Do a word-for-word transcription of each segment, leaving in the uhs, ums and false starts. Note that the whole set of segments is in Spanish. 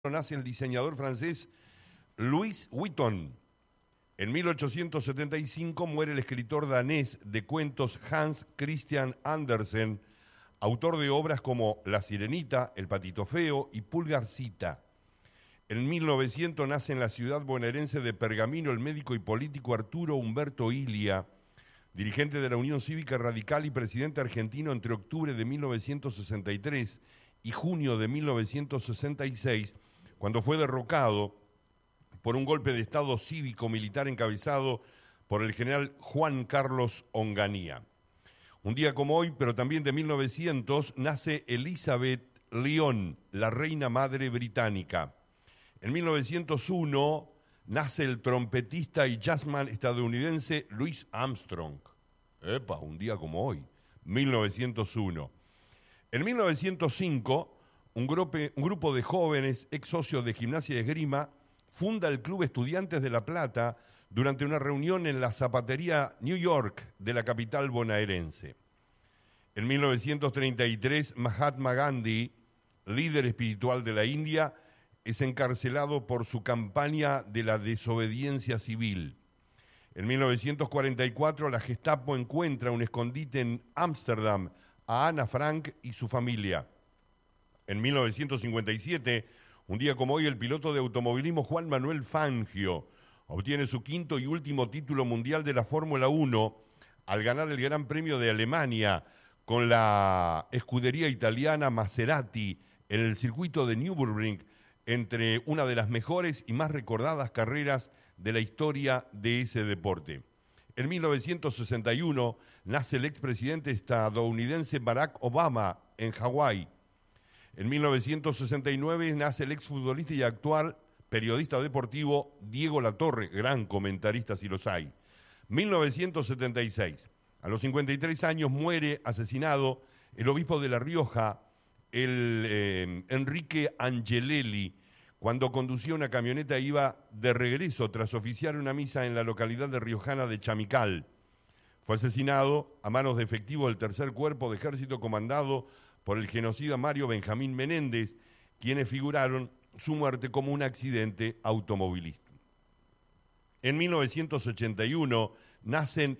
nace el diseñador francés Louis Vuitton. En mil ochocientos setenta y cinco muere el escritor danés de cuentos Hans Christian Andersen, autor de obras como La Sirenita, El Patito Feo y Pulgarcita. En mil novecientos nace en la ciudad bonaerense de Pergamino el médico y político Arturo Humberto Ilia, dirigente de la Unión Cívica Radical y presidente argentino entre octubre de mil novecientos sesenta y tres y junio de mil novecientos sesenta y seis, cuando fue derrocado por un golpe de Estado cívico-militar encabezado por el general Juan Carlos Onganía. Un día como hoy, pero también de mil novecientos, nace Elizabeth Lyon, la reina madre británica. En mil novecientos uno nace el trompetista y jazzman estadounidense Louis Armstrong. Epa, un día como hoy, mil novecientos uno. En mil novecientos cinco, un grupo, un grupo de jóvenes ex socios de Gimnasia de Esgrima funda el Club Estudiantes de La Plata durante una reunión en la zapatería New York de la capital bonaerense. En mil novecientos treinta y tres, Mahatma Gandhi, líder espiritual de la India, es encarcelado por su campaña de la desobediencia civil. En mil novecientos cuarenta y cuatro, la Gestapo encuentra un escondite en Ámsterdam a Ana Frank y su familia. En mil novecientos cincuenta y siete, un día como hoy, el piloto de automovilismo Juan Manuel Fangio obtiene su quinto y último título mundial de la Fórmula uno al ganar el Gran Premio de Alemania con la escudería italiana Maserati en el circuito de Nürburgring, entre una de las mejores y más recordadas carreras de la historia de ese deporte. En mil novecientos sesenta y uno nace el expresidente estadounidense Barack Obama en Hawái. En mil novecientos sesenta y nueve nace el exfutbolista y actual periodista deportivo Diego Latorre, gran comentarista si los hay. mil novecientos setenta y seis, a los cincuenta y tres años muere asesinado el obispo de La Rioja, el eh, Enrique Angelelli, cuando conducía una camioneta e iba de regreso tras oficiar una misa en la localidad de riojana de Chamical. Fue asesinado a manos de efectivos del tercer cuerpo de ejército comandado por el genocida Mario Benjamín Menéndez, quienes figuraron su muerte como un accidente automovilístico. En mil novecientos ochenta y uno nacen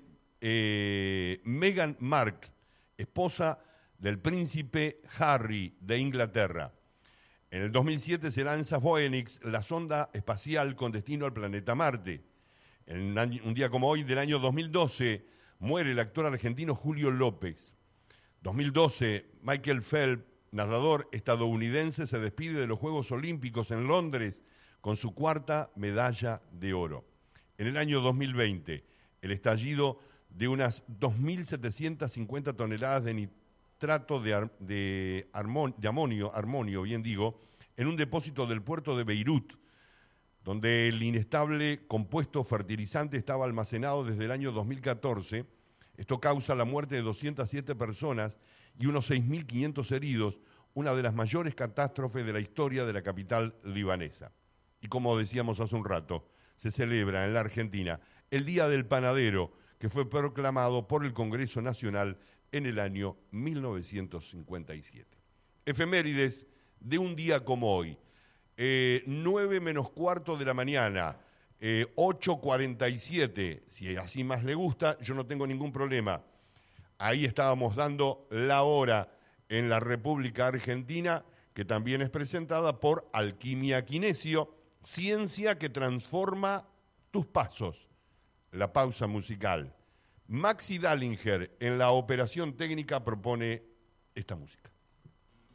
eh, Meghan Markle, esposa del príncipe Harry de Inglaterra. En el dos mil siete se lanza Phoenix, la sonda espacial con destino al planeta Marte. En un día como hoy, del año dos mil doce, muere el actor argentino Julio López. dos mil doce, Michael Phelps, nadador estadounidense, se despide de los Juegos Olímpicos en Londres con su cuarta medalla de oro. En el año dos mil veinte, el estallido de unas dos mil setecientas cincuenta toneladas de nitrato de, ar, de, armon, de amonio, armonio, bien digo, en un depósito del puerto de Beirut, donde el inestable compuesto fertilizante estaba almacenado desde el año dos mil catorce. Esto causa la muerte de doscientas siete personas y unos seis mil quinientos heridos, una de las mayores catástrofes de la historia de la capital libanesa. Y como decíamos hace un rato, se celebra en la Argentina el Día del Panadero, que fue proclamado por el Congreso Nacional en el año mil novecientos cincuenta y siete. Efemérides de un día como hoy, eh, nueve menos cuarto de la mañana, Eh, ocho cuarenta y siete, si así más le gusta, yo no tengo ningún problema. Ahí estábamos dando la hora en la República Argentina, que también es presentada por Alquimia Kinesio, ciencia que transforma tus pasos. La pausa musical. Maxi Dallinger en la operación técnica propone esta música.